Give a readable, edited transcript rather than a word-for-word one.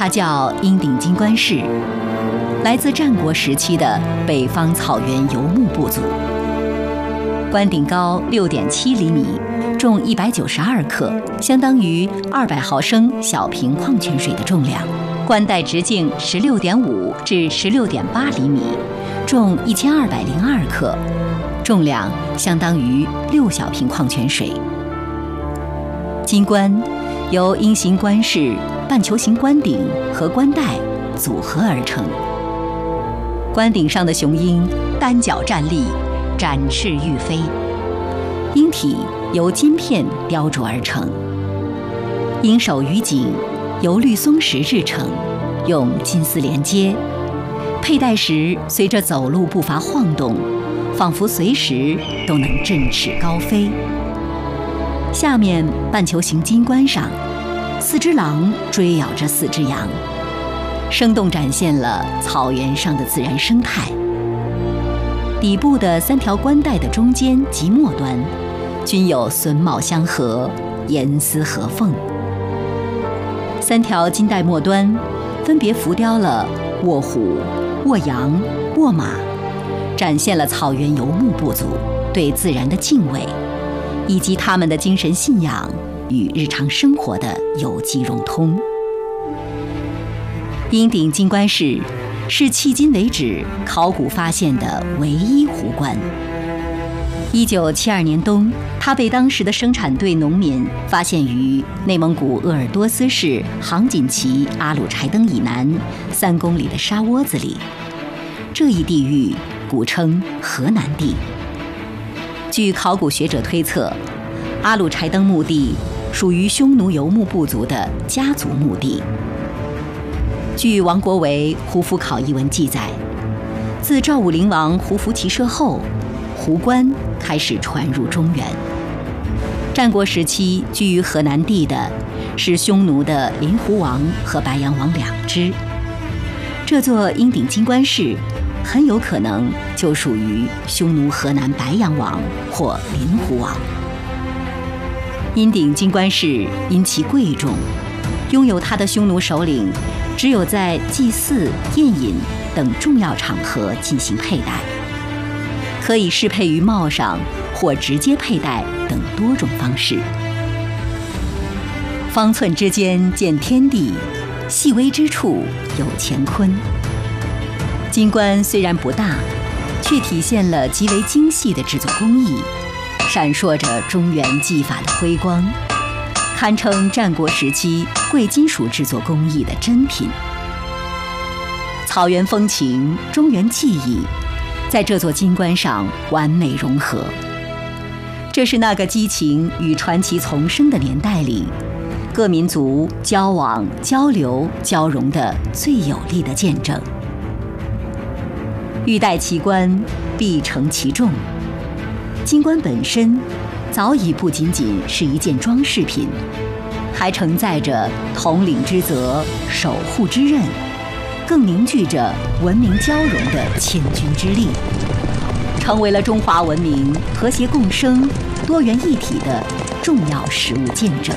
它叫鹰顶金冠氏，来自战国时期的北方草原游牧部族。冠顶高6.7厘米，重192克，相当于200毫升小瓶矿泉水的重量。冠带直径16.5至16.8厘米，重1202克，重量相当于6小瓶矿泉水。金冠由鹰形冠饰、半球形冠顶和冠带组合而成。冠顶上的雄鹰单脚站立，展翅欲飞，鹰体由金片雕琢而成，鹰首与颈由绿松石制成，用金丝连接，佩戴时随着走路步伐晃动，仿佛随时都能振翅高飞。下面半球形金冠上，4只狼追咬着4只羊，生动展现了草原上的自然生态。底部的3条冠带的中间及末端，均有榫卯相合，严丝合缝。3条金带末端分别浮雕了卧虎、卧羊、卧马，展现了草原游牧部族对自然的敬畏，以及他们的精神信仰与日常生活的有机融通。鹰顶金冠氏是迄今为止考古发现的唯一湖冠。1972年冬，它被当时的生产队农民发现于内蒙古鄂尔多斯市杭锦旗阿鲁柴登以南3公里的沙窝子里。这一地域古称河南地。据考古学者推测，阿鲁柴登墓地属于匈奴游牧部族的家族墓地。据王国维《胡服考异文》记载，自赵武灵王胡服骑射后，湖冠开始传入中原。战国时期居于河南地的是匈奴的林胡王和白羊王2支。这座鹰顶金冠氏很有可能就属于匈奴河南白羊王或林胡王。鹰顶金冠氏因其贵重，拥有它的匈奴首领只有在祭祀、宴饮等重要场合进行佩戴，可以适配于帽上或直接佩戴等多种方式。方寸之间见天地，细微之处有乾坤。金冠虽然不大，却体现了极为精细的制作工艺，闪烁着中原技法的辉光，堪称战国时期贵金属制作工艺的珍品。草原风情、中原技艺在这座金冠上完美融合。这是那个激情与传奇丛生的年代里，各民族交往、交流、交融的最有力的见证。欲戴其冠，必承其重。金冠本身早已不仅仅是一件装饰品，还承载着统领之责、守护之任，更凝聚着文明交融的千钧之力，成为了中华文明和谐共生、多元一体的重要实物见证。